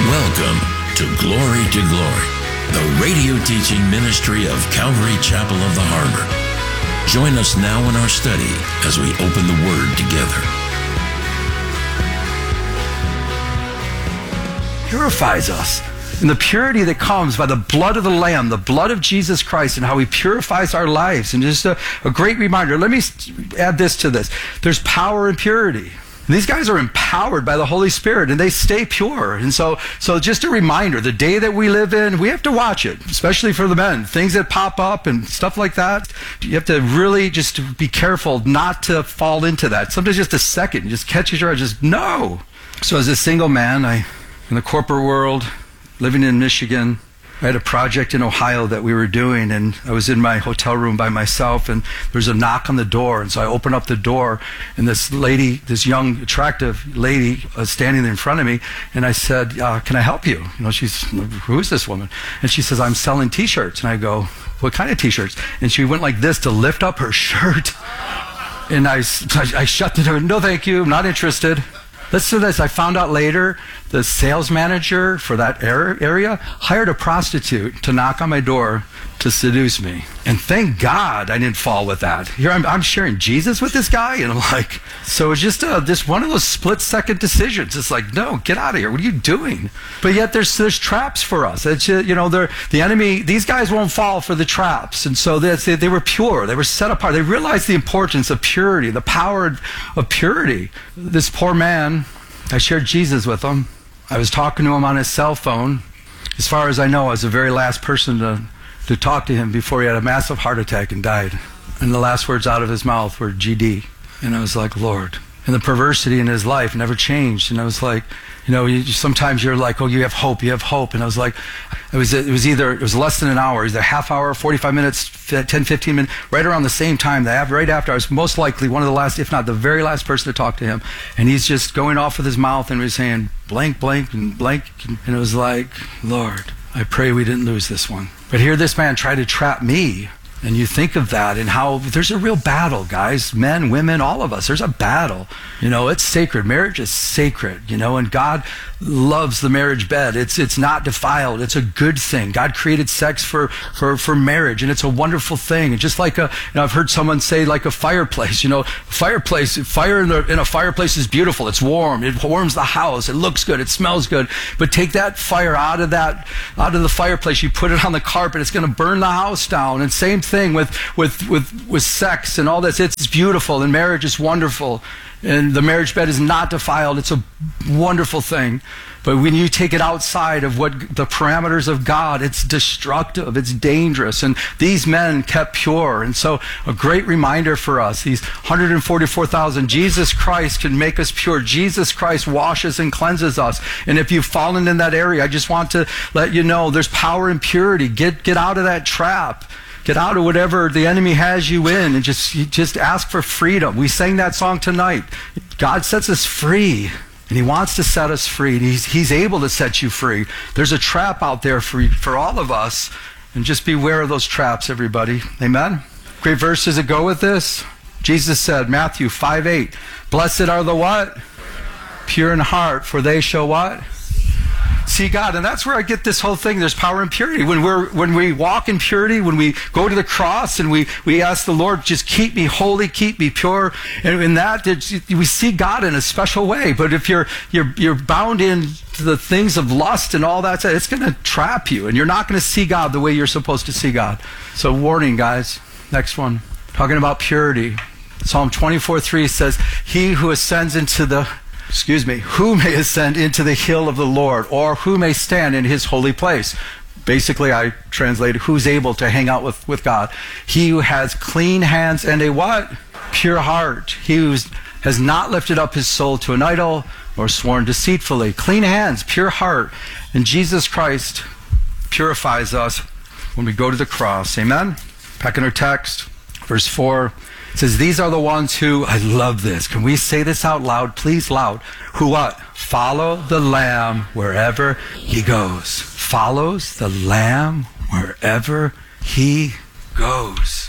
Welcome to Glory, the radio teaching ministry of Calvary Chapel of the Harbor. Join us now in our study as we open the Word together. Purifies us. And the purity that comes by the blood of the Lamb, the blood of Jesus Christ, and how He purifies our lives. And just a great reminder. Let me add this to this. There's power in purity. These guys are empowered by the Holy Spirit, and they stay pure. And so just a reminder, the day that we live in, we have to watch it, especially for the men. Things that pop up and stuff like that, you have to really just be careful not to fall into that. Sometimes just a second, just catches your eye, just no. So as a single man, in the corporate world, living in Michigan, I had a project in Ohio that we were doing, and I was in my hotel room by myself, and there was a knock on the door. And so I opened up the door, and this lady, this young, attractive lady, was standing there in front of me, and I said, can I help you? Who is this woman? And she says, I'm selling T-shirts. And I go, what kind of T-shirts? And she went like this to lift up her shirt. And I shut the door. No, thank you. I'm not interested. Listen to this. I found out later the sales manager for that area hired a prostitute to knock on my door to seduce me. And thank God I didn't fall with that. Here I'm sharing Jesus with this guy, and I'm like, so it's just one of those split-second decisions. It's like, no, get out of here. What are you doing? But yet there's traps for us. It's the enemy. These guys won't fall for the traps, and so they were pure. They were set apart. They realized the importance of purity, the power of purity. This poor man, I shared Jesus with him. I was talking to him on his cell phone. As far as I know, I was the very last person to talk to him before he had a massive heart attack and died. And the last words out of his mouth were GD. And I was like, Lord. And the perversity in his life never changed. And I was like, sometimes you're like, oh, you have hope. And I was like, it was less than an hour. Either a half hour, 45 minutes, 10, 15 minutes, right around the same time. Right after, I was most likely one of the last, if not the very last person to talk to him. And he's just going off with his mouth and he was saying blank, blank, and blank. And it was like, Lord, I pray we didn't lose this one. But here this man tried to trap me. And you think of that and how there's a real battle, guys, men, women, all of us. There's a battle. It's sacred. Marriage is sacred, and God loves the marriage bed. It's not defiled. It's a good thing. God created sex for marriage, and it's a wonderful thing. And just like I've heard someone say like a fireplace, fire in a fireplace is beautiful. It's warm. It warms the house. It looks good. It smells good. But take that fire out of the fireplace. You put it on the carpet. It's going to burn the house down. And same thing with sex and all this. It's beautiful, and marriage is wonderful, and the marriage bed is not defiled. It's a wonderful thing. But when you take it outside of what the parameters of God, it's destructive, it's dangerous. And these men kept pure. And so a great reminder for us, these 144,000, Jesus Christ can make us pure. Jesus Christ washes and cleanses us. And if you've fallen in that area, I just want to let you know there's power in purity. Get out of that trap. Get out of whatever the enemy has you in, and just ask for freedom. We sang that song tonight. God sets us free, and He wants to set us free. And He's able to set you free. There's a trap out there for all of us, and just beware of those traps, everybody. Amen? Great verses that go with this. Jesus said, Matthew 5:8, blessed are the what? Pure in heart, for they shall what? See God. And that's where I get this whole thing. There's power in purity. When we walk in purity, when we go to the cross and we ask the Lord, just keep me holy, keep me pure. And in that, we see God in a special way. But if you're bound into the things of lust and all that, it's going to trap you. And you're not going to see God the way you're supposed to see God. So warning, guys. Next one. Talking about purity. Psalm 24:3 says, he who ascends into who may ascend into the hill of the Lord, or who may stand in His holy place? Basically, I translated, who's able to hang out with God? He who has clean hands and a what? Pure heart. He who has not lifted up his soul to an idol, or sworn deceitfully. Clean hands, pure heart. And Jesus Christ purifies us when we go to the cross. Amen? Back in our text, verse 4. It says, these are the ones who, I love this. Can we say this out loud? Please, loud. Who what? Follow the Lamb wherever He goes. Follows the Lamb wherever He goes.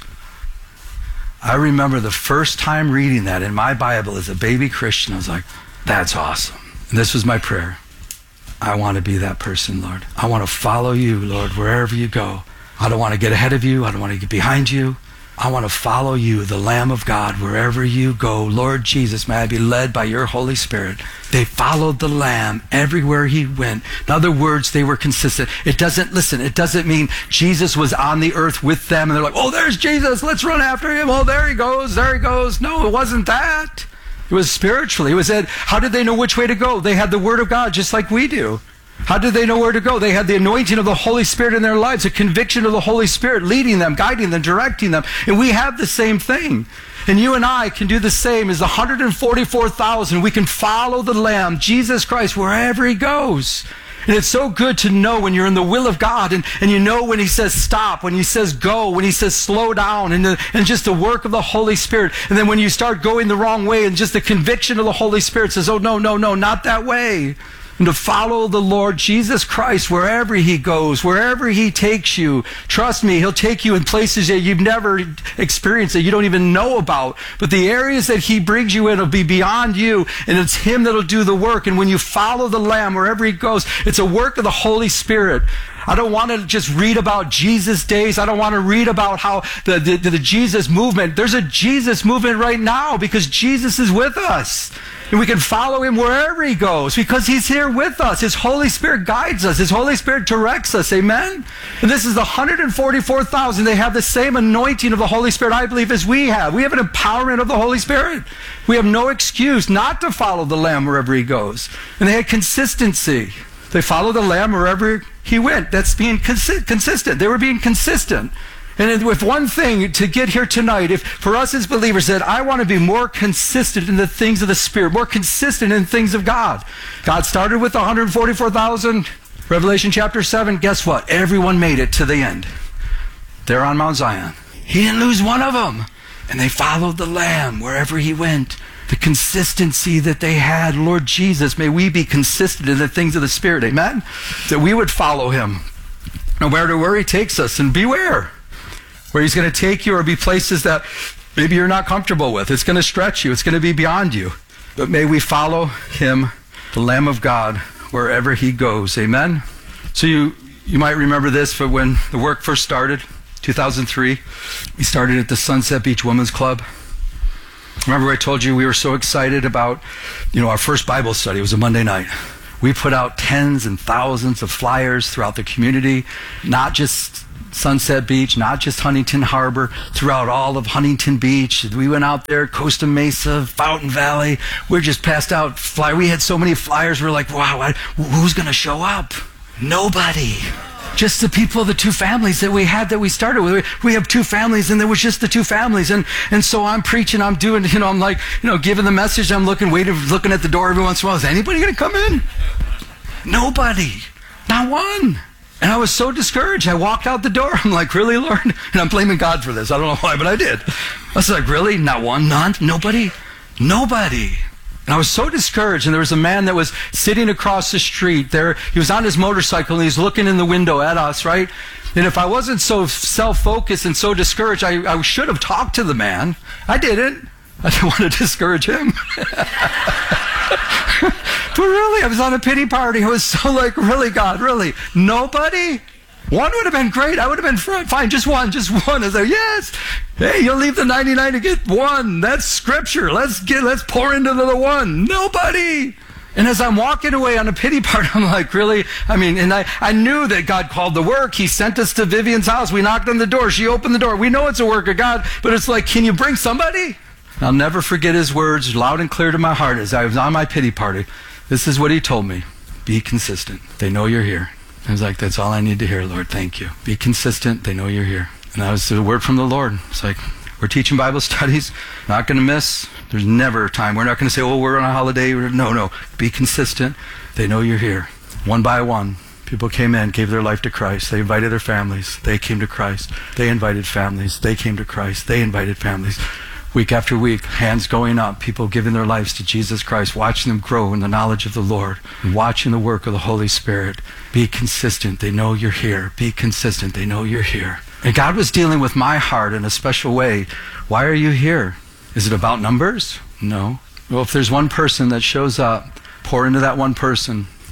I remember the first time reading that in my Bible as a baby Christian. I was like, that's awesome. And this was my prayer. I want to be that person, Lord. I want to follow you, Lord, wherever you go. I don't want to get ahead of you. I don't want to get behind you. I want to follow you, the Lamb of God, wherever you go. Lord Jesus, may I be led by your Holy Spirit. They followed the Lamb everywhere he went. In other words, they were consistent. It doesn't mean Jesus was on the earth with them and they're like, oh, there's Jesus, let's run after him. Oh, there he goes. No, it wasn't that. It was spiritually. It was that, how did they know which way to go? They had the Word of God just like we do. How did they know where to go? They had the anointing of the Holy Spirit in their lives, a conviction of the Holy Spirit leading them, guiding them, directing them. And we have the same thing. And you and I can do the same as the 144,000. We can follow the Lamb, Jesus Christ, wherever he goes. And it's so good to know when you're in the will of God and you know when he says stop, when he says go, when he says slow down, and just the work of the Holy Spirit. And then when you start going the wrong way and just the conviction of the Holy Spirit says, oh, no, not that way. And to follow the Lord Jesus Christ wherever he goes, wherever he takes you. Trust me, he'll take you in places that you've never experienced, that you don't even know about. But the areas that he brings you in will be beyond you, and it's him that'll do the work. And when you follow the Lamb wherever he goes, it's a work of the Holy Spirit. I don't want to just read about Jesus days. I don't want to read about how the Jesus movement. There's a Jesus movement right now because Jesus is with us. And we can follow him wherever he goes because he's here with us. His Holy Spirit guides us. His Holy Spirit directs us. Amen? And this is the 144,000. They have the same anointing of the Holy Spirit, I believe, as we have. We have an empowerment of the Holy Spirit. We have no excuse not to follow the Lamb wherever he goes. And they had consistency. They followed the Lamb wherever he went. That's being consistent. They were being consistent. And with one thing to get here tonight, if for us as believers that I want to be more consistent in the things of the Spirit, more consistent in things of God. God started with 144,000. Revelation chapter 7, guess what? Everyone made it to the end. They're on Mount Zion. He didn't lose one of them. And they followed the Lamb wherever he went. The consistency that they had. Lord Jesus, may we be consistent in the things of the Spirit. Amen? That we would follow him no matter where he takes us. And beware where he's going to take you or be places that maybe you're not comfortable with. It's going to stretch you. It's going to be beyond you. But may we follow him, the Lamb of God, wherever he goes. Amen? So you might remember this, but when the work first started, 2003, we started at the Sunset Beach Women's Club. Remember I told you we were so excited about, our first Bible study. It was a Monday night. We put out tens and thousands of flyers throughout the community, not just Sunset Beach, not just Huntington Harbor, throughout all of Huntington Beach. We went out there, Costa Mesa, Fountain Valley. We just passed out flyers. We had so many flyers. We're like, wow, who's going to show up? Nobody. Just the people of the two families that we had that we started with. We have two families, and there was just the two families. And so I'm preaching, I'm doing, I'm like, giving the message. I'm looking at the door every once in a while. Is anybody going to come in? Nobody. Not one. And I was so discouraged. I walked out the door. I'm like, really, Lord? And I'm blaming God for this. I don't know why, but I did. I was like, really? Not one? None? Nobody? Nobody. And I was so discouraged. And there was a man that was sitting across the street there. He was on his motorcycle, and he was looking in the window at us, right? And if I wasn't so self-focused and so discouraged, I should have talked to the man. I didn't. I didn't want to discourage him. But really, I was on a pity party. I was so like, really, God, really? Nobody? One would have been great. I would have been fine. Just one. I was like, yes. Hey, you'll leave the 99 to get one. That's scripture. Let's pour into the one. Nobody. And as I'm walking away on a pity party, I'm like, really? And I knew that God called the work. He sent us to Vivian's house. We knocked on the door. She opened the door. We know it's a work of God, but it's like, can you bring somebody? I'll never forget his words loud and clear to my heart as I was on my pity party. This is what he told me. Be consistent. They know you're here. I was like, that's all I need to hear, Lord. Thank you. Be consistent. They know you're here. And that was the word from the Lord. It's like, we're teaching Bible studies. Not going to miss. There's never a time. We're not going to say, oh, we're on a holiday. No. Be consistent. They know you're here. One by one, people came in, gave their life to Christ. They invited their families. They came to Christ. They invited families. They came to Christ. They invited families. Week after week, hands going up, people giving their lives to Jesus Christ, watching them grow in the knowledge of the Lord, and watching the work of the Holy Spirit. Be consistent. They know you're here. Be consistent. They know you're here. And God was dealing with my heart in a special way. Why are you here? Is it about numbers? No. Well, if there's one person that shows up, pour into that one person.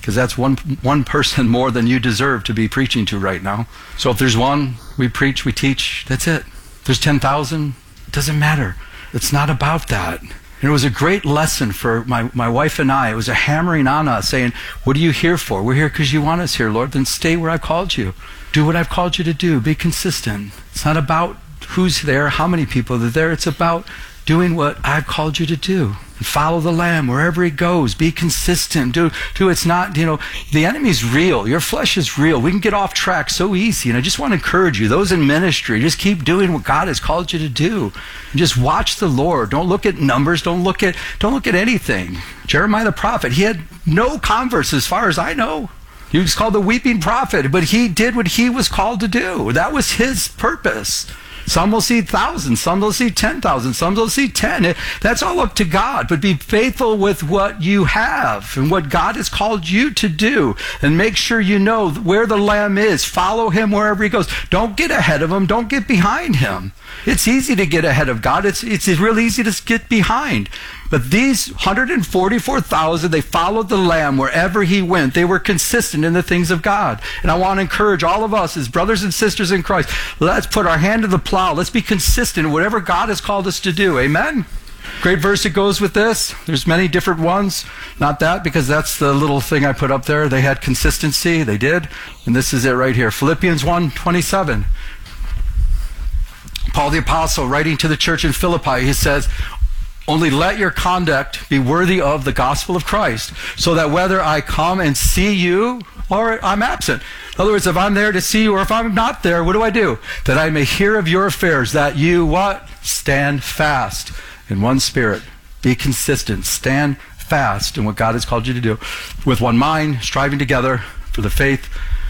because that's one person more than you deserve to be preaching to right now. So if there's one, we preach, we teach, that's it. If there's 10,000, it doesn't matter. It's not about that. And it was a great lesson for my wife and I. It was a hammering on us saying, what are you here for? We're here because you want us here, Lord. Then stay where I've called you. Do what I've called you to do. Be consistent. It's not about who's there, how many people are there. It's about doing what I've called you to do. And follow the Lamb wherever he goes. Be consistent. Do it's not, the enemy's real. Your flesh is real. We can get off track so easy. And I just want to encourage you, those in ministry, just keep doing what God has called you to do. And just watch the Lord. Don't look at numbers. Don't look at anything. Jeremiah the prophet, he had no converts as far as I know. He was called the weeping prophet, but he did what he was called to do. That was his purpose. Some will see 1,000, some will see 10,000, some will see 10. That's all up to God. But be faithful with what you have and what God has called you to do. And make sure you know where the Lamb is. Follow him wherever he goes. Don't get ahead of him. Don't get behind him. It's easy to get ahead of God. It's really easy to get behind. But these 144,000, they followed the Lamb wherever he went. They were consistent in the things of God. And I want to encourage all of us as brothers and sisters in Christ, let's put our hand to the plow. Let's be consistent in whatever God has called us to do. Amen? Great verse that goes with this. There's many different ones. Not that, because that's the little thing I put up there. They had consistency. They did. And this is it right here. Philippians 1:27. Paul the Apostle, writing to the church in Philippi, he says, only let your conduct be worthy of the gospel of Christ, so that whether I come and see you or I'm absent. In other words, if I'm there to see you or if I'm not there, what do? That I may hear of your affairs, that you what? Stand fast in one spirit. Be consistent. Stand fast in what God has called you to do. With one mind, striving together for the faith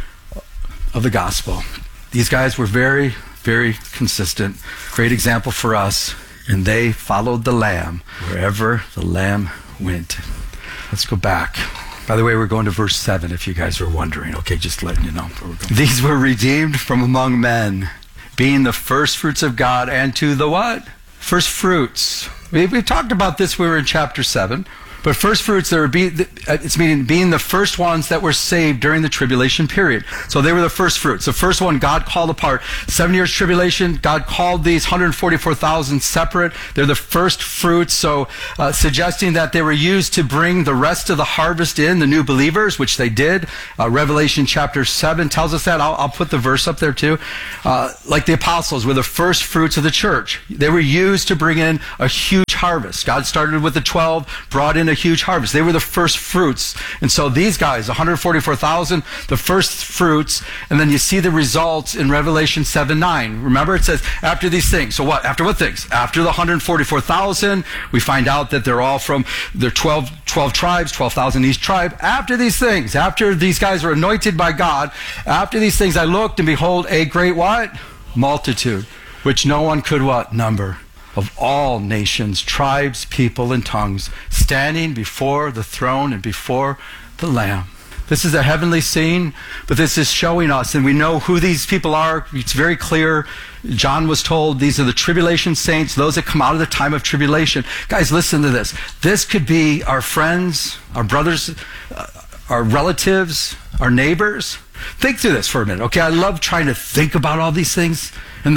of the gospel. These guys were very, very consistent. Great example for us. And they followed the Lamb wherever the Lamb went. Let's go back. By the way, we're going to verse 7 if you guys were wondering. Okay, just letting you know where we're going. These were redeemed from among men, being the first fruits of God, and to the what? First fruits. We've talked about this when we were in chapter 7. But first fruits, it's meaning being the first ones that were saved during the tribulation period. So they were the first fruits. The first one God called apart. 7 years tribulation, God called these 144,000 separate. They're the first fruits. So suggesting that they were used to bring the rest of the harvest in, the new believers, which they did. Revelation chapter 7 tells us that. I'll put the verse up there too. Like the apostles were the first fruits of the church. They were used to bring in a huge harvest. God started with the 12, brought in a huge harvest. They were the first fruits. And so these guys, 144,000, the first fruits, and then you see the results in Revelation 7:9. Remember, it says, after these things. So what? After what things? After the 144,000, we find out that they're all from their 12 tribes, 12,000 each tribe. After these things, after these guys were anointed by God, after these things I looked, and behold, a great what? Multitude, which no one could what? Number. Of all nations, tribes, people, and tongues, standing before the throne and before the Lamb. This is a heavenly scene, but this is showing us, and we know who these people are. It's very clear. John was told these are the tribulation saints, those that come out of the time of tribulation. Guys, listen to this. This could be our friends, our brothers, our relatives, our neighbors. Think through this for a minute, okay? I love trying to think about all these things. And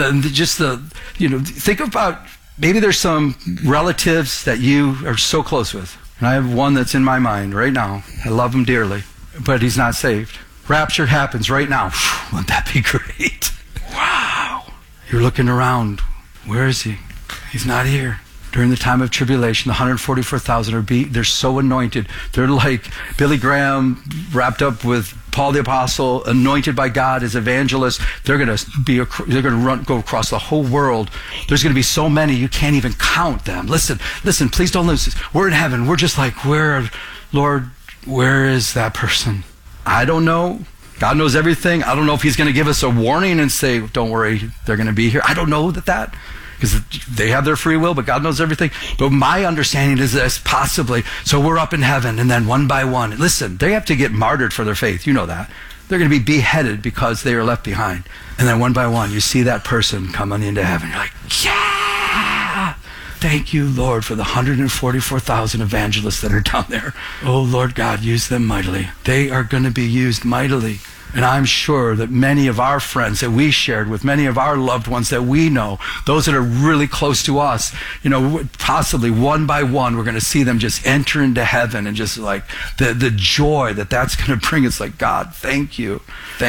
think about, maybe there's some relatives that you are so close with. And I have one that's in my mind right now. I love him dearly, but he's not saved. Rapture happens right now. Wouldn't that be great? Wow. You're looking around. Where is he? He's not here. During the time of tribulation, the 144,000 they're so anointed. They're like Billy Graham wrapped up with Paul the Apostle, anointed by God as evangelists. They're going to go across the whole world. There's going to be so many you can't even count them. Listen, please don't lose this. We're in heaven. We're just like, Lord, where is that person? I don't know. God knows everything. I don't know if he's going to give us a warning and say, don't worry, they're going to be here. I don't know that. Because they have their free will, but God knows everything. But my understanding is this, possibly. So we're up in heaven, and then one by one. Listen, they have to get martyred for their faith. You know that. They're going to be beheaded because they are left behind. And then one by one, you see that person coming into heaven. You're like, yeah! Thank you, Lord, for the 144,000 evangelists that are down there. Oh, Lord God, use them mightily. They are going to be used mightily. And I'm sure that many of our friends that we shared with, many of our loved ones that we know, those that are really close to us, possibly one by one, we're going to see them just enter into heaven, and just like the joy that that's going to bring. It's like, God, thank you,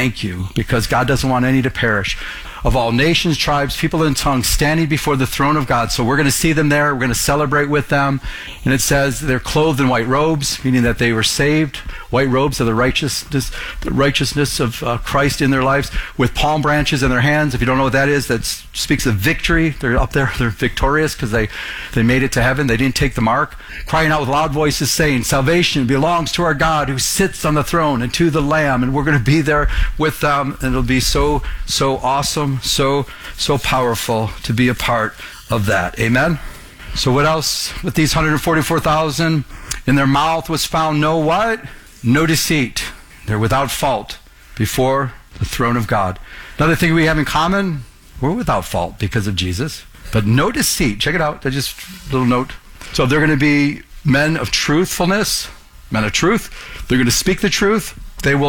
because God doesn't want any to perish. Of all nations, tribes, people and tongues, standing before the throne of God. So we're going to see them there. We're going to celebrate with them. And it says they're clothed in white robes, meaning that they were saved. White robes are the righteousness of Christ in their lives, with palm branches in their hands. If you don't know what that is, that speaks of victory. They're up there. They're victorious because they made it to heaven. They didn't take the mark. Crying out with loud voices, saying, salvation belongs to our God who sits on the throne and to the Lamb. And we're going to be there with them. And it'll be so awesome. So powerful to be a part of that. Amen. So what else with these 144,000? In their mouth was found no what? No deceit. They're without fault before the throne of God. Another thing we have in common, we're without fault because of Jesus. But no deceit. Check it out. Just a little note. So they're going to be men of truthfulness, men of truth. They're going to speak the truth.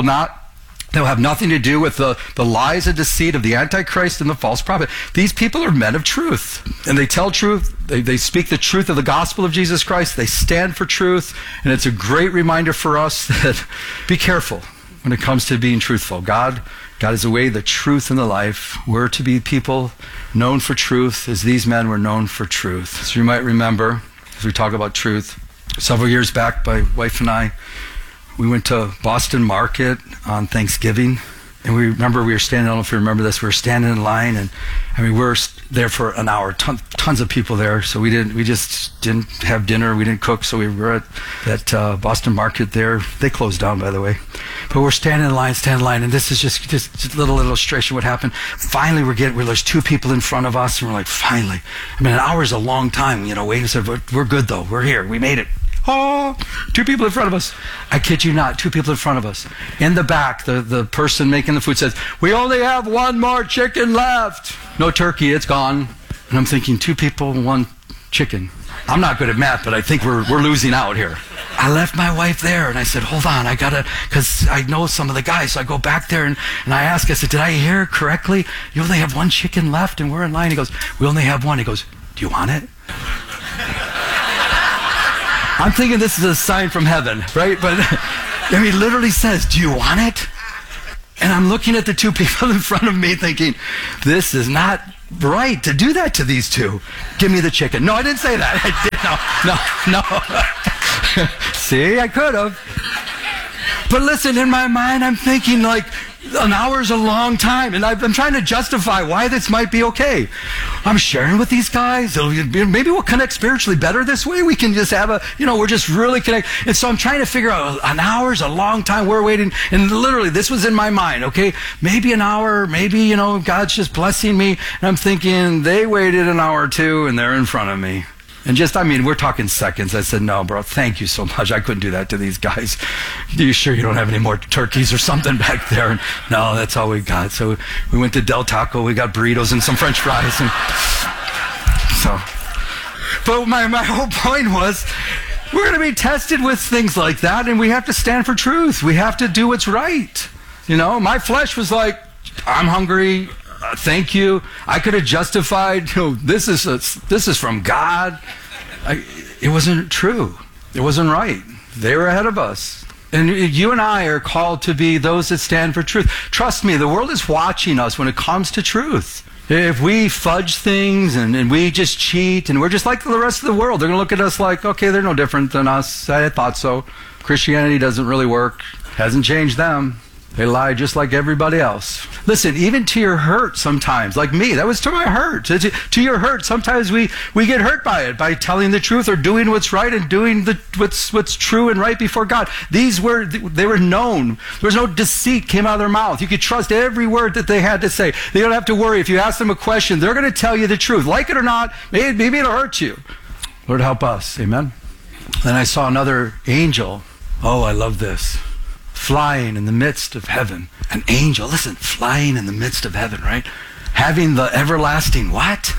They'll have nothing to do with the lies and deceit of the Antichrist and the false prophet. These people are men of truth, and they tell truth. They speak the truth of the gospel of Jesus Christ. They stand for truth, and it's a great reminder for us that be careful when it comes to being truthful. God is the way, the truth, and the life. We're to be people known for truth as these men were known for truth. So you might remember, as we talk about truth, several years back, my wife and I, we went to Boston Market on Thanksgiving, and we were standing, I don't know if you remember this, we were standing in line, and we were there for an hour, tons of people there, so we just didn't have dinner, we didn't cook, so we were at that Boston Market there. They closed down, by the way. But we're standing in line, and this is just a little illustration what happened. Finally, there's two people in front of us, and we're like, finally. An hour is a long time, waiting. So we're good, though. We're here. We made it. Oh, two people in front of us. I kid you not, two people in front of us. In the back, the person making the food says, we only have one more chicken left. No turkey, it's gone. And I'm thinking, two people, one chicken. I'm not good at math, but I think we're losing out here. I left my wife there, and I said, hold on, because I know some of the guys. So I go back there, and I ask, I said, did I hear correctly? You only have one chicken left, and we're in line. He goes, we only have one. He goes, do you want it? I'm thinking this is a sign from heaven, right? But he literally says, do you want it? And I'm looking at the two people in front of me thinking, this is not right to do that to these two. Give me the chicken. No, I didn't say that. No. See, I could have. But listen, in my mind, I'm thinking like, an hour is a long time, and I'm trying to justify why this might be okay. I'm sharing with these guys. Maybe we'll connect spiritually better this way. We can just have we're just really connect. And so I'm trying to figure out, an hour is a long time. We're waiting. And literally, this was in my mind, okay? Maybe an hour, maybe, God's just blessing me. And I'm thinking, they waited an hour or two, and they're in front of me. And we're talking seconds. I said, no, bro, thank you so much. I couldn't do that to these guys. Are you sure you don't have any more turkeys or something back there? And, no, that's all we got. So we went to Del Taco. We got burritos and some French fries. But my whole point was, we're going to be tested with things like that, and we have to stand for truth. We have to do what's right. My flesh was like, I'm hungry. Thank you. I could have justified, this is from God. It wasn't true. It wasn't right. They were ahead of us. And you and I are called to be those that stand for truth. Trust me, the world is watching us when it comes to truth. If we fudge things and we just cheat and we're just like the rest of the world, they're going to look at us like, okay, they're no different than us. I thought so. Christianity doesn't really work. Hasn't changed them. They lie just like everybody else. Listen, even to your hurt sometimes, like me, that was to my hurt. To your hurt, sometimes we get hurt by it, by telling the truth or doing what's right and doing what's true and right before God. They were known. There was no deceit came out of their mouth. You could trust every word that they had to say. They don't have to worry. If you ask them a question, they're going to tell you the truth. Like it or not, maybe it'll hurt you. Lord, help us. Amen. Then I saw another angel. Oh, I love this. Flying in the midst of heaven. An angel, listen, flying in the midst of heaven, right? Having the everlasting what?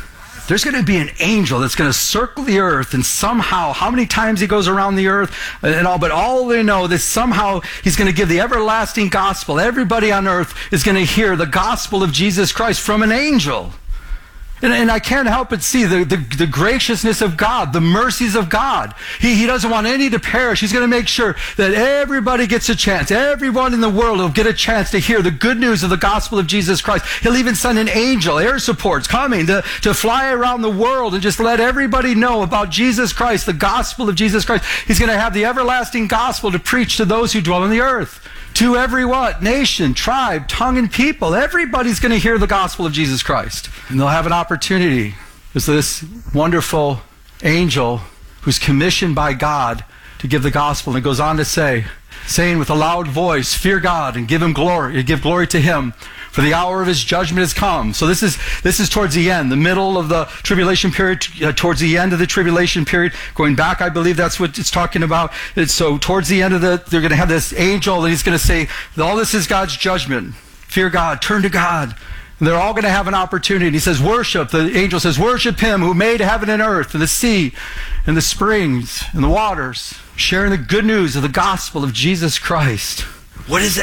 There's going to be an angel that's going to circle the earth, and somehow, how many times he goes around the earth and all, but all they know that somehow he's going to give the everlasting gospel. Everybody on earth is going to hear the gospel of Jesus Christ from an angel. And I can't help but see the graciousness of God, the mercies of God. He doesn't want any to perish. He's going to make sure that everybody gets a chance. Everyone in the world will get a chance to hear the good news of the gospel of Jesus Christ. He'll even send an angel, air supports coming to fly around the world and just let everybody know about Jesus Christ, the gospel of Jesus Christ. He's going to have the everlasting gospel to preach to those who dwell on the earth. To every what? Nation, tribe, tongue, and people. Everybody's going to hear the gospel of Jesus Christ. And they'll have an opportunity. There's this wonderful angel who's commissioned by God to give the gospel. And it goes on to say, saying with a loud voice, fear God and give him glory, give glory to him, for the hour of his judgment has come. So this is towards the end, the middle of the tribulation period, towards the end of the tribulation period. Going back, I believe that's what it's talking about. So towards the end of they're going to have this angel, and he's going to say, all this is God's judgment. Fear God, turn to God. And they're all going to have an opportunity. And he says, worship. The angel says, worship him who made heaven and earth and the sea and the springs and the waters, sharing the good news of the gospel of Jesus Christ. What is it?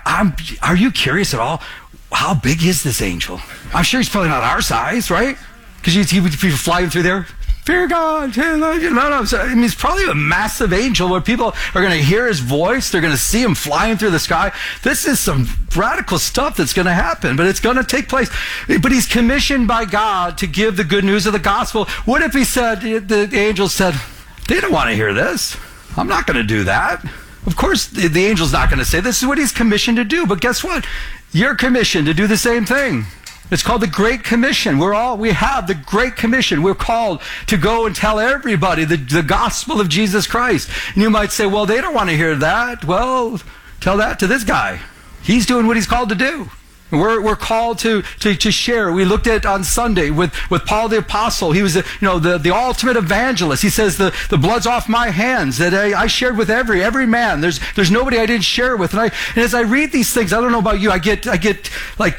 Are you curious at all? How big is this angel? I'm sure he's probably not our size, right? Because he would be flying through there. Fear God. No. I mean, it's probably a massive angel where people are going to hear his voice. They're going to see him flying through the sky. This is some radical stuff that's going to happen, but it's going to take place. But he's commissioned by God to give the good news of the gospel. What if the angel said, they don't want to hear this. I'm not going to do that. Of course, the angel's not going to say this is what he's commissioned to do. But guess what? You're commissioned to do the same thing. It's called the Great Commission. We have the Great Commission. We're called to go and tell everybody the gospel of Jesus Christ. And you might say, well, they don't want to hear that. Well, tell that to this guy. He's doing what he's called to do. We're called to share. We looked at on Sunday with Paul the Apostle. He was the ultimate evangelist. He says the blood's off my hands that I shared with every man. There's nobody I didn't share with. And as I read these things, I don't know about you, I get like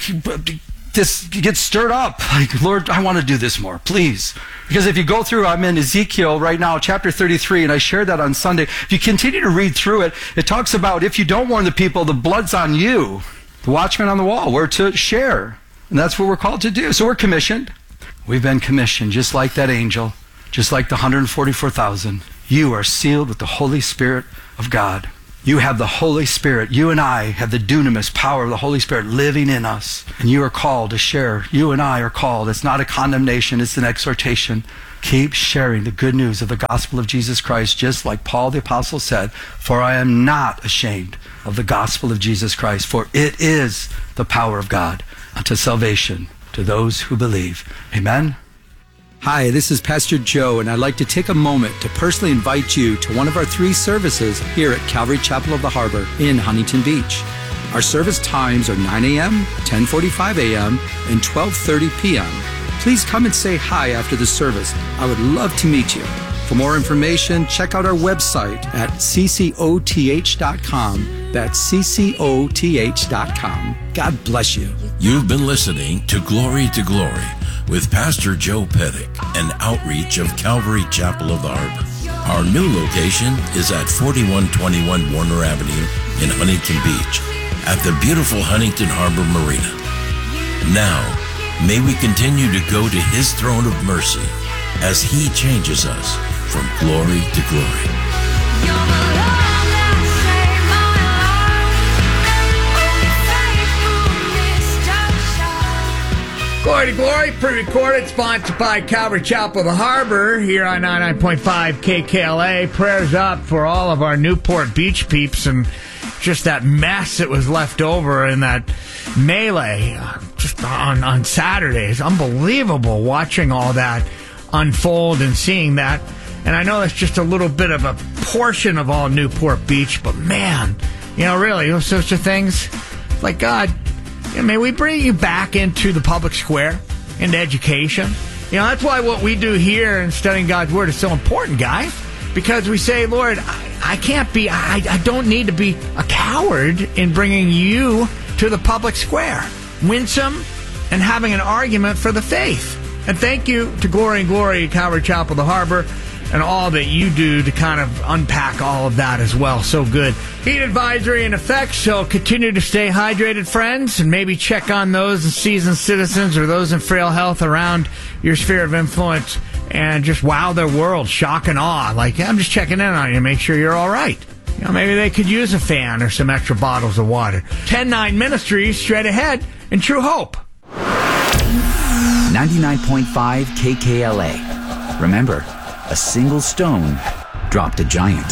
this, you get stirred up. Like, Lord, I want to do this more, please. Because if you go through, I'm in Ezekiel right now, chapter 33, and I shared that on Sunday. If you continue to read through it, it talks about if you don't warn the people, the blood's on you. The watchman on the wall. We're to share. And that's what we're called to do. So we're commissioned. We've been commissioned just like that angel, just like the 144,000. You are sealed with the Holy Spirit of God. You have the Holy Spirit. You and I have the dunamis power of the Holy Spirit living in us. And you are called to share. You and I are called. It's not a condemnation. It's an exhortation. Keep sharing the good news of the gospel of Jesus Christ, just like Paul the Apostle said, for I am not ashamed of the gospel of Jesus Christ, for it is the power of God unto salvation to those who believe. Amen. Hi, this is Pastor Joe, and I'd like to take a moment to personally invite you to one of our 3 services here at Calvary Chapel of the Harbor in Huntington Beach. Our service times are 9 a.m., 10:45 a.m., and 12:30 p.m. Please come and say hi after the service. I would love to meet you. For more information, check out our website at ccoth.com. That's ccoth.com. God bless you. You've been listening to Glory with Pastor Joe Pettick, an outreach of Calvary Chapel of the Harbor. Our new location is at 4121 Warner Avenue in Huntington Beach at the beautiful Huntington Harbor Marina. Now, may we continue to go to His throne of mercy as He changes us from glory to glory. Glory to Glory, pre-recorded, sponsored by Calvary Chapel of the Harbor here on 99.5 KKLA. Prayers up for all of our Newport Beach peeps and just that mess that was left over in that melee just on Saturday. It's unbelievable watching all that unfold and seeing that. And I know that's just a little bit of a portion of all Newport Beach, but man, really, those sorts of things, like God, may we bring you back into the public square, into education. That's why what we do here in studying God's Word is so important, guys. Because we say, Lord, I don't need to be a coward in bringing you to the public square. Winsome and having an argument for the faith. And thank you to Glory and Glory, Calvary Chapel, the Harbor, and all that you do to kind of unpack all of that as well. So good. Heat advisory in effect, so continue to stay hydrated, friends, and maybe check on those seasoned citizens or those in frail health around your sphere of influence and just wow their world, shock and awe. Like, I'm just checking in on you, make sure you're all right. You know, maybe they could use a fan or some extra bottles of water. 10-9 Ministries, straight ahead in True Hope. 99.5 KKLA. Remember, a single stone dropped a giant.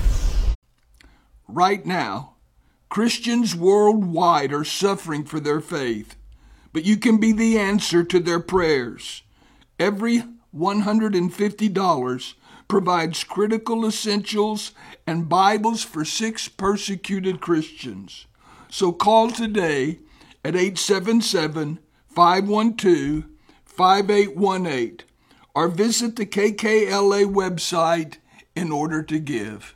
Right now, Christians worldwide are suffering for their faith, but you can be the answer to their prayers. Every $150 provides critical essentials and Bibles for 6 persecuted Christians. So call today at 877-512-5818 or visit the KKLA website in order to give.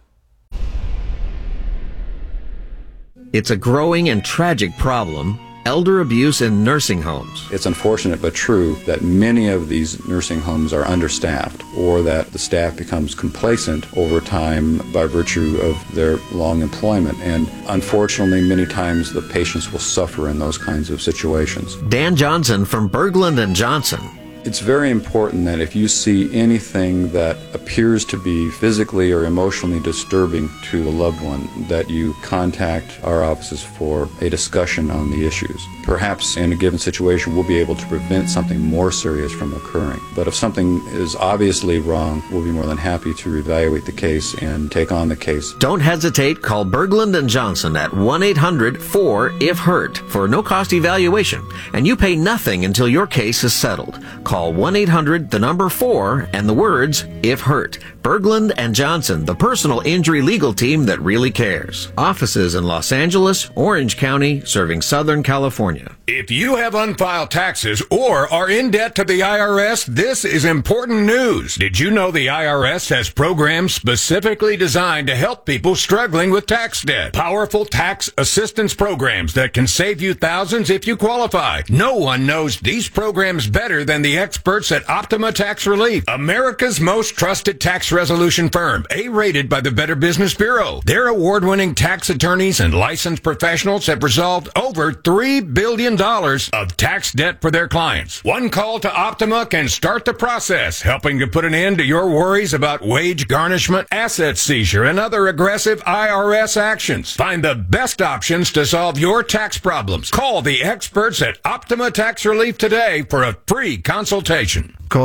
It's a growing and tragic problem, elder abuse in nursing homes. It's unfortunate but true that many of these nursing homes are understaffed, or that the staff becomes complacent over time by virtue of their long employment. And unfortunately, many times the patients will suffer in those kinds of situations. Dan Johnson from Berglund and Johnson. It's very important that if you see anything that appears to be physically or emotionally disturbing to a loved one, that you contact our offices for a discussion on the issues. Perhaps in a given situation we'll be able to prevent something more serious from occurring. But if something is obviously wrong, we'll be more than happy to reevaluate the case and take on the case. Don't hesitate. Call Berglund and Johnson at 1-800-4-IF-HURT for a no-cost evaluation, and you pay nothing until your case is settled. Call 1-800-4 and the words "if hurt." Berglund and Johnson, the personal injury legal team that really cares. Offices in Los Angeles, Orange County, serving Southern California. If you have unfiled taxes or are in debt to the IRS, this is important news. Did you know the IRS has programs specifically designed to help people struggling with tax debt? Powerful tax assistance programs that can save you thousands if you qualify. No one knows these programs better than the experts at Optima Tax Relief, America's most trusted tax resolution firm, A-rated by the Better Business Bureau. Their award-winning tax attorneys and licensed professionals have resolved over $3 billion of tax debt for their clients. One call to Optima can start the process, helping to put an end to your worries about wage garnishment, asset seizure, and other aggressive IRS actions. Find the best options to solve your tax problems. Call the experts at Optima Tax Relief today for a free consultation. Call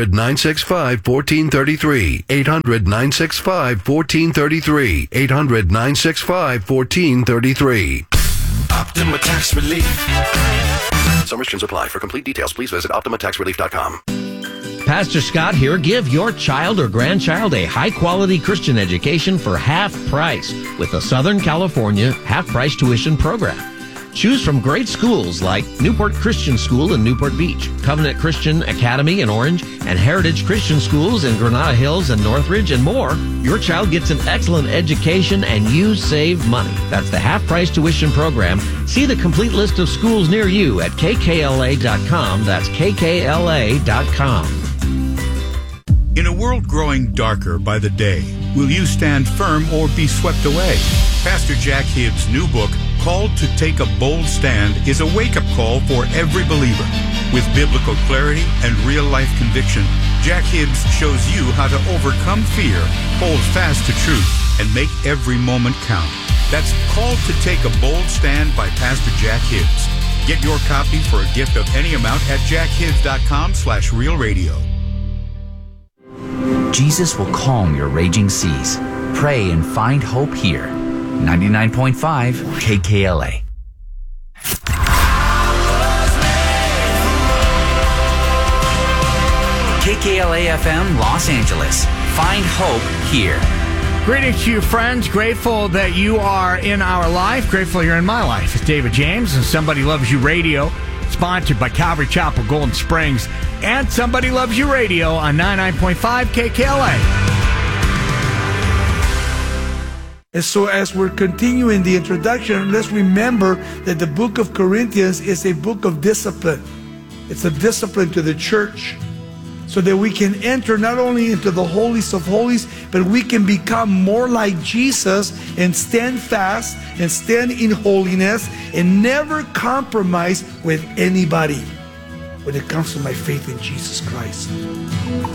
800-965-1433. 800-965-1433. 800-965-1433. Optima Tax Relief. Some restrictions apply. For complete details, please visit OptimaTaxRelief.com. Pastor Scott here. Give your child or grandchild a high-quality Christian education for half price with the Southern California half-price tuition program. Choose from great schools like Newport Christian School in Newport Beach, Covenant Christian Academy in Orange, and Heritage Christian Schools in Granada Hills and Northridge, and more. Your child gets an excellent education and you save money. That's the half-price tuition program. See the complete list of schools near you at kkla.com. That's kkla.com. In a world growing darker by the day, will you stand firm or be swept away? Pastor Jack Hibbs' new book, Called to Take a Bold Stand, is a wake-up call for every believer. With biblical clarity and real-life conviction, Jack Hibbs shows you how to overcome fear, hold fast to truth, and make every moment count. That's Called to Take a Bold Stand by Pastor Jack Hibbs. Get your copy for a gift of any amount at jackhibbs.com/realradio. Jesus will calm your raging seas. Pray and find hope here. 99.5 KKLA. KKLA FM Los Angeles. Find hope here. Greetings to you, friends. Grateful that you are in our life. Grateful you're in my life. It's David James and Somebody Loves You Radio, sponsored by Calvary Chapel, Golden Springs, and Somebody Loves You Radio on 99.5 KKLA. And so as we're continuing the introduction, let's remember that the book of Corinthians is a book of discipline. It's a discipline to the church, so that we can enter not only into the holies of holies, but we can become more like Jesus and stand fast and stand in holiness and never compromise with anybody when it comes to my faith in Jesus Christ.